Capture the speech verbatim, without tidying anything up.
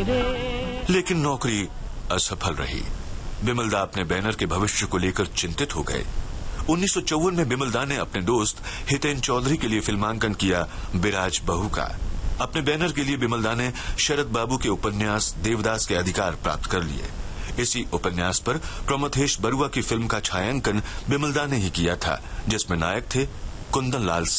लेकिन नौकरी असफल रही। बिमल दा अपने बैनर के भविष्य को लेकर चिंतित हो गए। उन्नीस सौ चौवन में बिमल दा ने अपने दोस्त हितेन चौधरी के लिए फिल्मांकन किया बिराज बहू का। अपने बैनर के लिए बिमल दा ने शरद बाबू के उपन्यास देवदास के अधिकार प्राप्त कर लिए। इसी उपन्यास पर प्रमथेश बरुआ की फिल्म का छायांकन बिमल दा ने ही किया था, जिसमें नायक थे कुंदन लाल